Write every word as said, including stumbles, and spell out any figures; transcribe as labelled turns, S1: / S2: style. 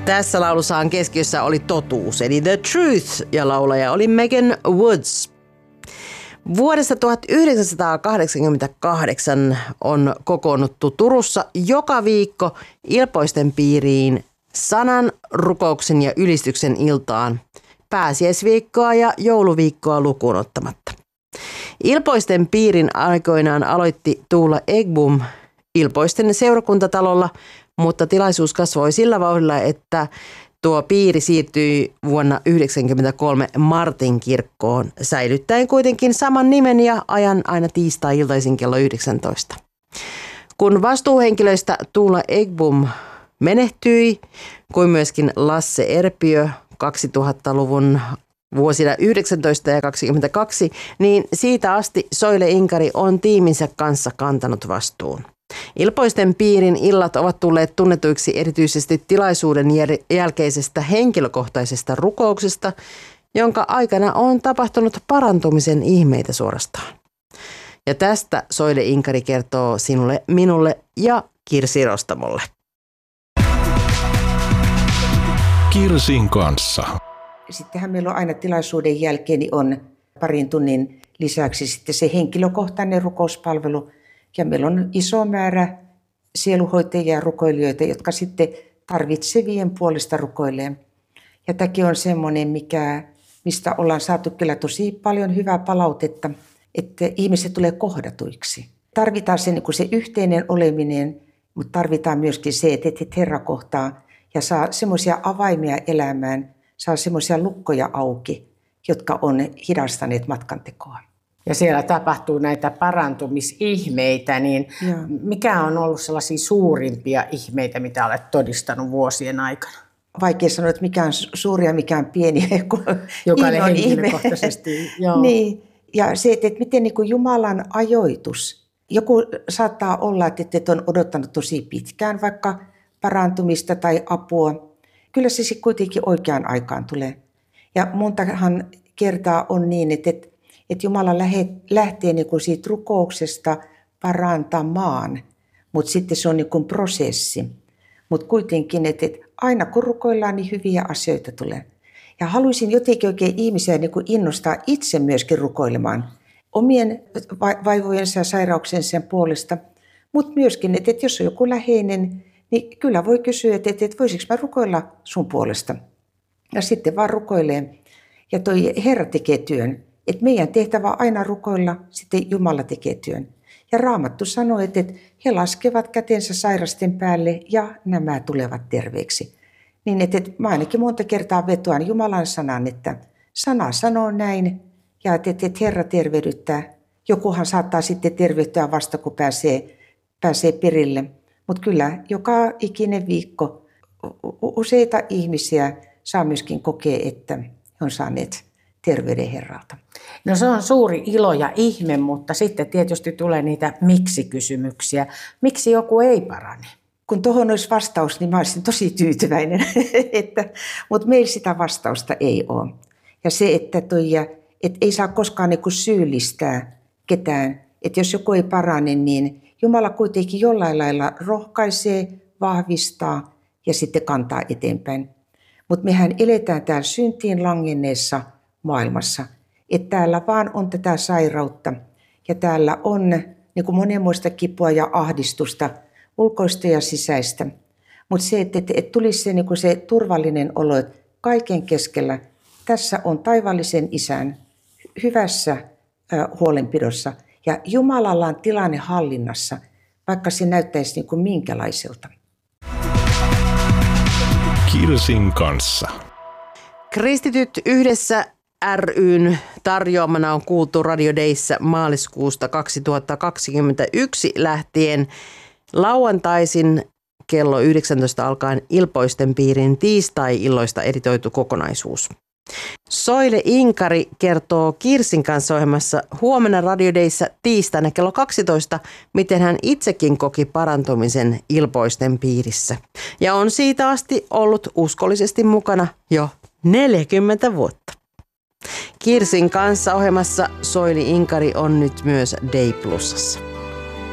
S1: Tässä laulussahan keskiössä oli totuus, eli The Truth, ja laulaja oli Megan Woods. Vuodesta tuhatyhdeksänsataakahdeksankymmentäkahdeksan on kokoonnuttu Turussa joka viikko Ilpoisten piiriin sanan, rukouksen ja ylistyksen iltaan, pääsiäisviikkoa ja jouluviikkoa lukuun ottamatta. Ilpoisten piirin aikoinaan aloitti Tuula Ekblom Ilpoisten seurakuntatalolla, mutta tilaisuus kasvoi sillä vauhdilla, että tuo piiri siirtyi vuonna yhdeksänkymmentäkolme Martinkirkkoon, säilyttäen kuitenkin saman nimen ja ajan aina tiistai-iltaisin kello yhdeksäntoista. Kun vastuuhenkilöistä Tuula Ekblom menehtyi, kuin myöskin Lasse Erpiö kaksituhattaluvun vuosina yhdeksäntoista ja kaksikymmentäkaksi, niin siitä asti Soile Inkari on tiiminsä kanssa kantanut vastuun. Ilpoisten piirin illat ovat tulleet tunnetuiksi erityisesti tilaisuuden jälkeisestä henkilökohtaisesta rukouksesta, jonka aikana on tapahtunut parantumisen ihmeitä suorastaan. Ja tästä Soile Inkari kertoo sinulle, minulle ja Kirsi Rostamolle.
S2: Kirsin kanssa.
S3: Sittenhän meillä on aina tilaisuuden jälkeen niin on parin tunnin lisäksi sitten se henkilökohtainen rukouspalvelu. Ja meillä on iso määrä sieluhoitajia ja rukoilijoita, jotka sitten tarvitsevien puolesta rukoilee. Ja tämäkin on semmoinen, mikä, mistä ollaan saatu kyllä tosi paljon hyvää palautetta, että ihmiset tulee kohdatuiksi. Tarvitaan se, niin kuin se yhteinen oleminen, mutta tarvitaan myöskin se, että Herra kohtaa ja saa semmoisia avaimia elämään, saa semmoisia lukkoja auki, jotka on hidastaneet matkantekoa.
S4: Ja siellä tapahtuu näitä parantumisihmeitä, niin Joo. mikä on ollut sellaisia suurimpia ihmeitä, mitä olet todistanut vuosien aikana?
S3: Vaikea sanoa, että mikä on suuri ja mikä on pieni.
S4: Jokainen henkilökohtaisesti. Joo.
S3: Niin. Ja se, että miten niin kuin Jumalan ajoitus. Joku saattaa olla, että on odottanut tosi pitkään vaikka parantumista tai apua. Kyllä se sitten kuitenkin oikeaan aikaan tulee. Ja montahan kertaa on niin, että että Jumala lähtee niin kuin siitä rukouksesta parantamaan, mutta sitten se on niin kuin prosessi. Mutta kuitenkin, että aina kun rukoillaan, niin hyviä asioita tulee. Ja haluaisin jotenkin oikein ihmisiä niin kuin innostaa itse myöskin rukoilemaan omien vaivojensa ja sairauksensa puolesta, mutta myöskin, että jos on joku läheinen, niin kyllä voi kysyä, että, että voisiko mä rukoilla sun puolesta. Ja sitten vaan rukoilee. Ja toi Herra tekee työn. Että meidän tehtävä on aina rukoilla, sitten Jumala tekee työn. Ja Raamattu sanoo, että he laskevat kätensä sairasten päälle ja nämä tulevat terveeksi. Niin että mä ainakin monta kertaa vetoan Jumalan sanan, että sana sanoo näin ja että Herra tervehdyttää. Jokuhan saattaa sitten tervehtyä vasta, kun pääsee, pääsee perille. Mutta kyllä joka ikinen viikko useita ihmisiä saa myöskin kokea, että on saaneet terveyden Herralta.
S4: No se on suuri ilo ja ihme, mutta sitten tietysti tulee niitä miksi-kysymyksiä. Miksi joku ei parane?
S3: Kun tuohon olisi vastaus, niin mä olisin tosi tyytyväinen, että, mutta meillä sitä vastausta ei ole. Ja se, että, toi, että ei saa koskaan niin kuin syyllistää ketään, että jos joku ei parane, niin Jumala kuitenkin jollain lailla rohkaisee, vahvistaa ja sitten kantaa eteenpäin. Mutta mehän eletään täällä syntiin langenneessa maailmassa, että täällä vaan on tätä sairautta ja täällä on niin kuin monenmoista kipua ja ahdistusta, ulkoista ja sisäistä. Mutta se, että, että, että tulisi se, niin kuin se turvallinen olo, että kaiken keskellä tässä on taivaallisen Isän hyvässä äh, huolenpidossa ja Jumalalla on tilanne hallinnassa, vaikka se näyttäisi niin kuin minkälaiselta.
S2: Kirsin kanssa.
S1: Kristityt yhdessä ry:n tarjoamana on kuultu Radio Dayssä maaliskuusta kaksituhattakaksikymmentäyksi lähtien lauantaisin kello yhdeksäntoista alkaen Ilpoisten piirin tiistai-illoista editoitu kokonaisuus. Soile Inkari kertoo Kirsin kanssa ohjelmassa huomenna Radio Dayssä tiistaina kello kaksitoista, miten hän itsekin koki parantumisen Ilpoisten piirissä. Ja on siitä asti ollut uskollisesti mukana jo neljäkymmentä vuotta. Kirsin kanssa ohjelmassa Soile Inkari on nyt myös Day Plusassa.